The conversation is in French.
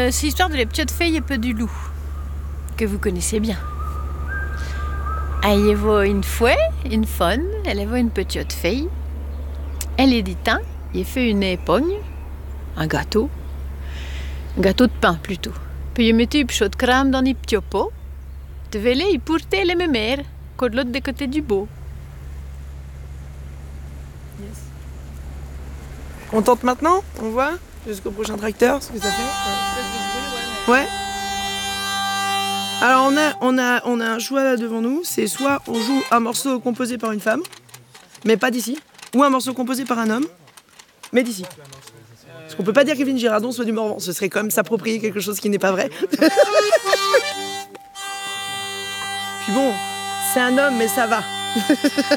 c'est l'histoire de la petite fille et peu du loup, que vous connaissez bien. Il y avait une fois, une femme, elle avait une petite fille. Elle est dit, il fait une épogne, un gâteau de pain plutôt. Puis il mettait un peu de crème dans les petits pots. De vélé, il portait les mémères, de l'autre côté du beau. Yes. On tente maintenant, on voit, jusqu'au prochain tracteur, ce que ça fait. Ouais. Alors on a un choix là devant nous, c'est soit on joue un morceau composé par une femme, mais pas d'ici, ou un morceau composé par un homme, mais d'ici. Parce qu'on peut pas dire qu'Evelyne Girardon soit du Morvan, ce serait quand même s'approprier quelque chose qui n'est pas vrai. Puis bon, c'est un homme, mais ça va.